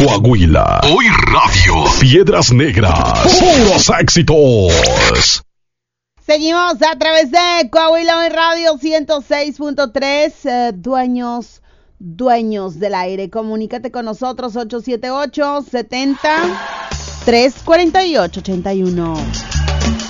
Coahuila. Hoy Radio. Piedras Negras. Puros éxitos. Seguimos a través de Coahuila Hoy Radio 106.3. Dueños del aire. Comunícate con nosotros 878-70-348-81.